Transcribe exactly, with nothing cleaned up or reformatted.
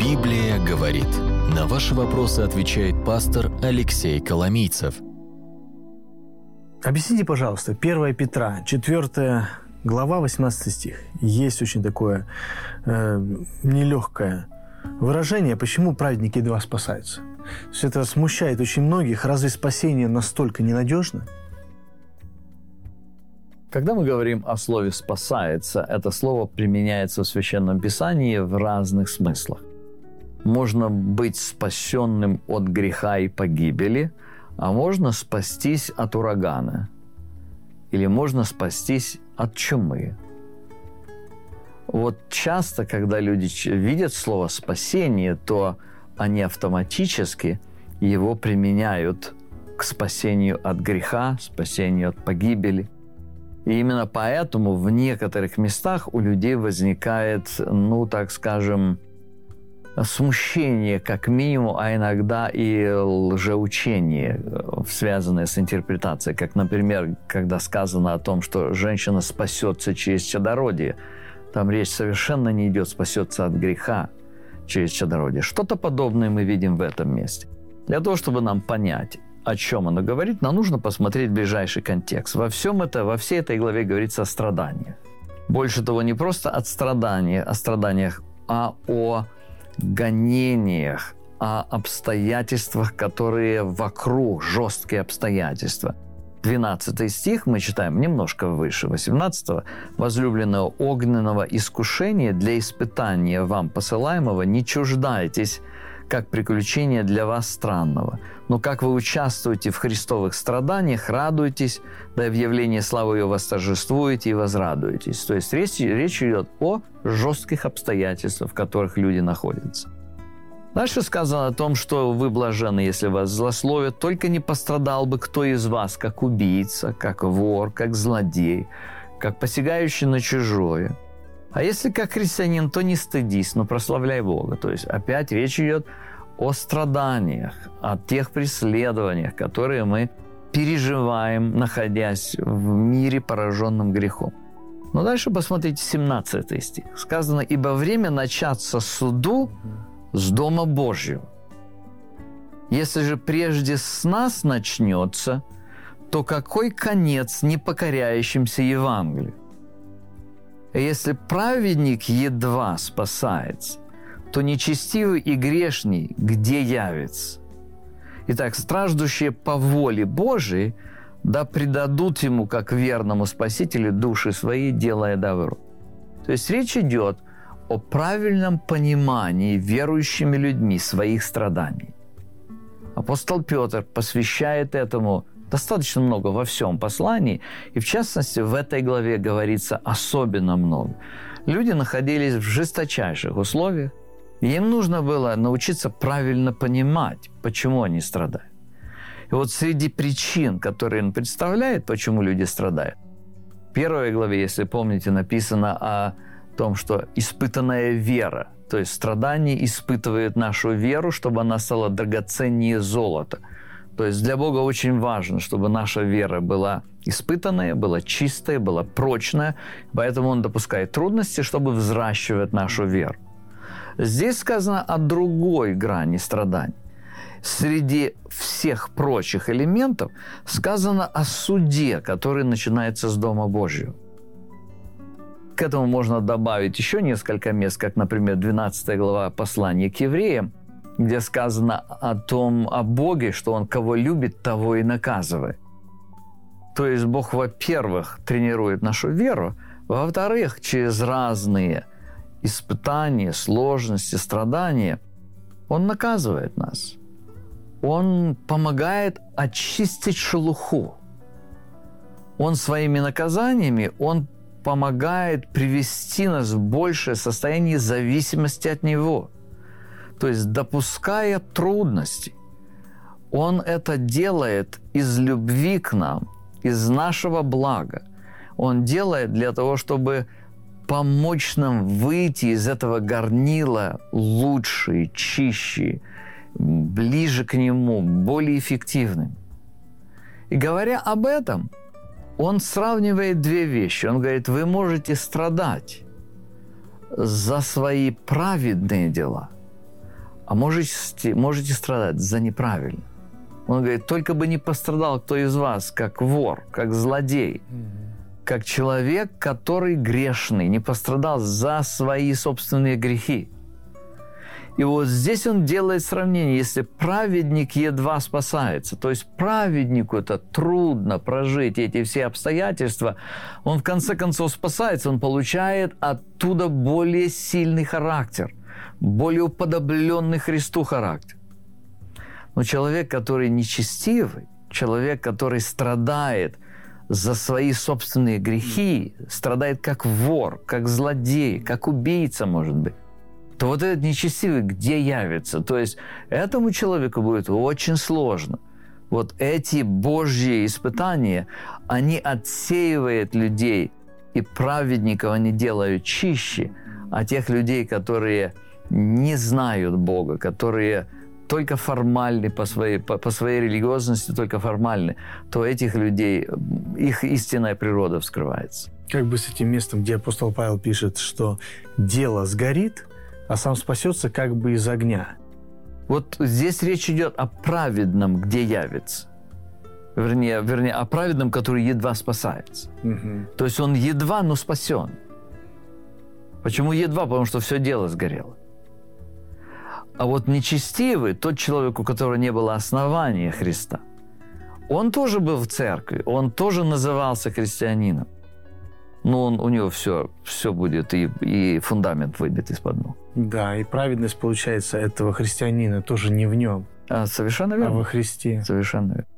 Библия говорит. На ваши вопросы отвечает пастор Алексей Коломийцев. Объясните, пожалуйста, первое Петра, четвёртая глава, восемнадцатый стих. Есть очень такое э, нелегкое выражение, почему праведники едва спасаются. То есть это смущает очень многих. Разве спасение настолько ненадежно? Когда мы говорим о слове «спасается», это слово применяется в Священном Писании в разных смыслах. Можно быть спасенным от греха и погибели, а можно спастись от урагана. Или можно спастись от чумы. Вот часто, когда люди видят слово «спасение», то они автоматически его применяют к спасению от греха, спасению от погибели. И именно поэтому в некоторых местах у людей возникает, ну, так скажем, смущение, как минимум, а иногда и лжеучение, связанное с интерпретацией. Как, например, когда сказано о том, что женщина спасется через чадородие. Там речь совершенно не идет «спасется от греха» через чадородие. Что-то подобное мы видим в этом месте. Для того, чтобы нам понять, о чем оно говорит, нам нужно посмотреть ближайший контекст. Во всем это, во всей этой главе говорится о страданиях. Больше того, не просто о страданиях, о страданиях, а о гонениях, о обстоятельствах, которые вокруг, жесткие обстоятельства. двенадцатый стих мы читаем немножко выше восемнадцатого. «Возлюбленного огненного искушения для испытания вам посылаемого не чуждайтесь, как приключение для вас странного. Но как вы участвуете в христовых страданиях, радуйтесь, да и в явлении славы Ее восторжествуете и возрадуетесь». То есть речь, речь идет о жестких обстоятельствах, в которых люди находятся. Дальше сказано о том, что вы блаженны, если вас злословят, только не пострадал бы кто из вас, как убийца, как вор, как злодей, как посягающий на чужое. А если как христианин, то не стыдись, но прославляй Бога. То есть опять речь идет о страданиях, о тех преследованиях, которые мы переживаем, находясь в мире, пораженном грехом. Но дальше посмотрите семнадцатый стих. Сказано: «Ибо время начаться суду с Дома Божьего. Если же прежде с нас начнется, то какой конец непокоряющимся Евангелию? Если праведник едва спасается, то нечестивый и грешный где явится? Итак, страждущие по воле Божией, да предадут ему, как верному Спасителю, души свои, делая добро». То есть речь идет о правильном понимании верующими людьми своих страданий. Апостол Петр посвящает этому достаточно много во всем послании, и в частности в этой главе говорится особенно много. Люди находились в жесточайших условиях, и им нужно было научиться правильно понимать, почему они страдают. И вот среди причин, которые он представляет, почему люди страдают, в первой главе, если помните, написано о том, что испытанная вера, то есть страдание испытывает нашу веру, чтобы она стала драгоценнее золота. То есть для Бога очень важно, чтобы наша вера была испытанная, была чистая, была прочная, поэтому Он допускает трудности, чтобы взращивать нашу веру. Здесь сказано о другой грани страданий. Среди всех прочих элементов сказано о суде, который начинается с Дома Божьего. К этому можно добавить еще несколько мест, как, например, двенадцатая глава послания к евреям, где сказано о том, о Боге, что Он кого любит, того и наказывает. То есть Бог, во-первых, тренирует нашу веру, во-вторых, через разные испытания, сложности, страдания Он наказывает нас. Он помогает очистить шелуху. Он своими наказаниями, Он помогает привести нас в большее состояние зависимости от Него. То есть, допуская трудности, Он это делает из любви к нам, из нашего блага. Он делает для того, чтобы помочь нам выйти из этого горнила лучше, чище, ближе к Нему, более эффективным. И говоря об этом, Он сравнивает две вещи. Он говорит: вы можете страдать за свои праведные дела, а можете, можете страдать за неправильно. Он говорит, только бы не пострадал кто из вас, как вор, как злодей, как человек, который грешный, не пострадал за свои собственные грехи. И вот здесь он делает сравнение, если праведник едва спасается, то есть праведнику это трудно прожить эти все обстоятельства, он в конце концов спасается, он получает оттуда более сильный характер, более уподобленный Христу характер. Но человек, который нечестивый, человек, который страдает за свои собственные грехи, страдает как вор, как злодей, как убийца, может быть, то вот этот нечестивый где явится? То есть этому человеку будет очень сложно. Вот эти Божьи испытания, они отсеивают людей, и праведников они делают чище, а тех людей, которые не знают Бога, которые только формальны по своей, по, по своей религиозности, только формальны, то этих людей, их истинная природа вскрывается. Как бы с этим местом, где апостол Павел пишет, что дело сгорит, а сам спасется как бы из огня. Вот здесь речь идет о праведном, где явится. Вернее, вернее о праведном, который едва спасается. Угу. То есть он едва, но спасен. Почему едва? Потому что все дело сгорело. А вот нечестивый, тот человек, у которого не было основания Христа, он тоже был в церкви, он тоже назывался христианином. Но он, у него все, все будет, и, и фундамент выбит из-под ног. Да, и праведность, получается, этого христианина тоже не в нем, А, совершенно верно. а во Христе. Совершенно верно.